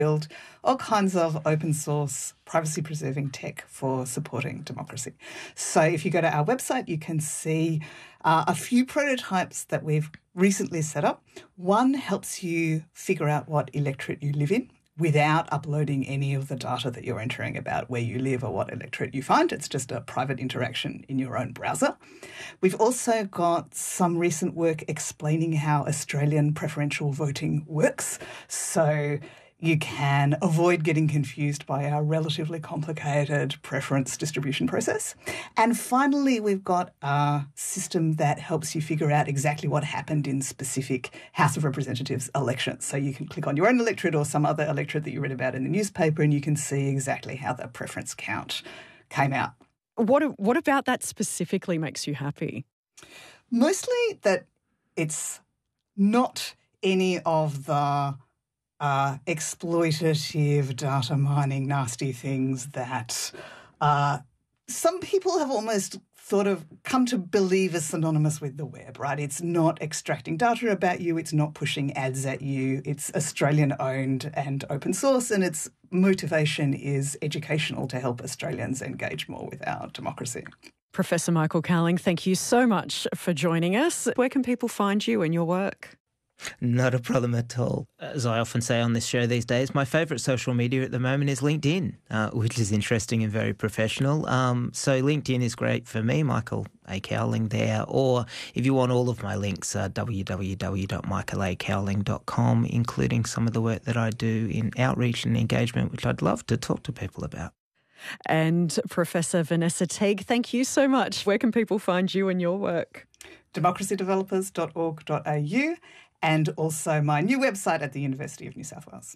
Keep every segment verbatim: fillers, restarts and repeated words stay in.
build all kinds of open source, privacy preserving tech for supporting democracy. So if you go to our website, you can see uh, a few prototypes that we've recently set up. One helps you figure out what electorate you live in without uploading any of the data that you're entering about where you live or what electorate you find. It's just a private interaction in your own browser. We've also got some recent work explaining how Australian preferential voting works. So you can avoid getting confused by our relatively complicated preference distribution process. And finally, we've got a system that helps you figure out exactly what happened in specific House of Representatives elections. So you can click on your own electorate or some other electorate that you read about in the newspaper and you can see exactly how the preference count came out. What, what about that specifically makes you happy? Mostly that it's not any of the Uh, exploitative data mining, nasty things that uh, some people have almost sort of come to believe is synonymous with the web, right? It's not extracting data about you. It's not pushing ads at you. It's Australian-owned and open source, and its motivation is educational to help Australians engage more with our democracy. Professor Michael Cowling, thank you so much for joining us. Where can people find you and your work? Not a problem at all. As I often say on this show these days, my favourite social media at the moment is LinkedIn, uh, which is interesting and very professional. Um, so LinkedIn is great for me, Michael A. Cowling there. Or if you want all of my links, uh, w w w dot michael a cowling dot com, including some of the work that I do in outreach and engagement, which I'd love to talk to people about. And Professor Vanessa Teague, thank you so much. Where can people find you and your work? democracy developers dot org dot a u and also my new website at the University of New South Wales.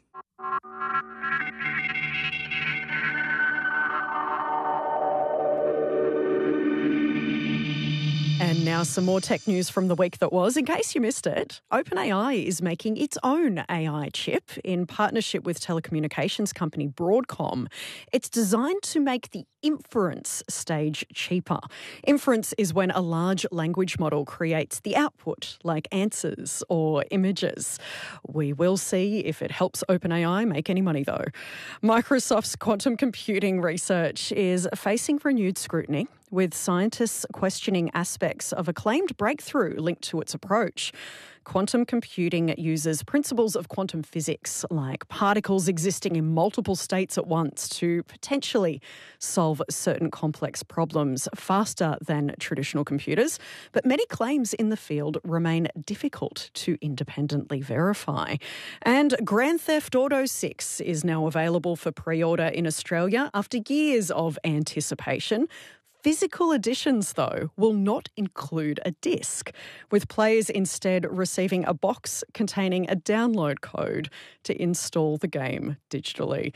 And now some more tech news from the week that was. In case you missed it, OpenAI is making its own A I chip in partnership with telecommunications company Broadcom. It's designed to make the inference stage cheaper. Inference is when a large language model creates the output, like answers or images. We will see if it helps OpenAI make any money, though. Microsoft's quantum computing research is facing renewed scrutiny, with scientists questioning aspects of a claimed breakthrough linked to its approach. Quantum computing uses principles of quantum physics, like particles existing in multiple states at once, to potentially solve certain complex problems faster than traditional computers. But many claims in the field remain difficult to independently verify. And Grand Theft Auto six is now available for pre-order in Australia after years of anticipation. Physical editions, though, will not include a disc, with players instead receiving a box containing a download code to install the game digitally.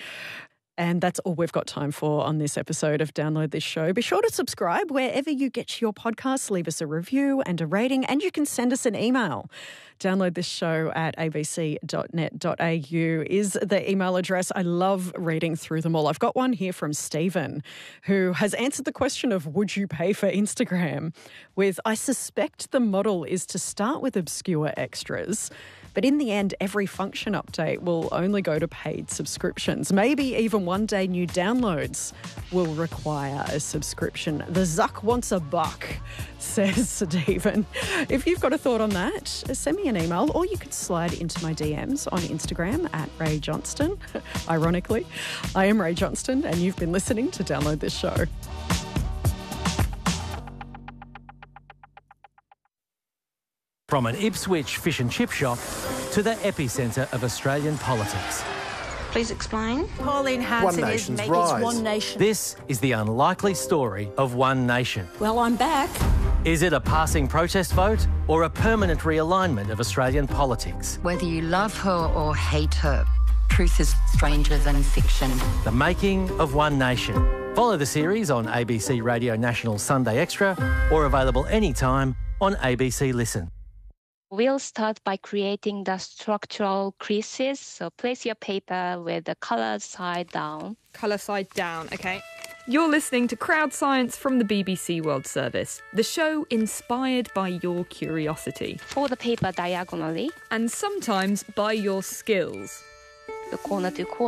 And that's all we've got time for on this episode of Download This Show. Be sure to subscribe wherever you get your podcasts. Leave us a review and a rating, and you can send us an email. Download This Show at a b c dot net dot a u is the email address. I love reading through them all. I've got one here from Stephen, who has answered the question of would you pay for Instagram with, I suspect the model is to start with obscure extras, but in the end, every function update will only go to paid subscriptions. Maybe even one day new downloads will require a subscription. The Zuck wants a buck, says Stephen. If you've got a thought on that, send me an email, or you could slide into my D Ms on Instagram at Ray Johnston. Ironically, I am Ray Johnston, and you've been listening to Download This Show. From an Ipswich fish and chip shop to the epicentre of Australian politics. Please explain. Pauline Hanson is making One Nation. This is the unlikely story of One Nation. Well, I'm back. Is it a passing protest vote or a permanent realignment of Australian politics? Whether you love her or hate her, truth is stranger than fiction. The making of One Nation. Follow the series on A B C Radio National Sunday Extra or available anytime on A B C Listen. We'll start by creating the structural creases. So place your paper with the colour side down. Colour side down, okay. You're listening to Crowd Science from the B B C World Service, the show inspired by your curiosity. Fold the paper diagonally. And sometimes by your skills. the corner to corner.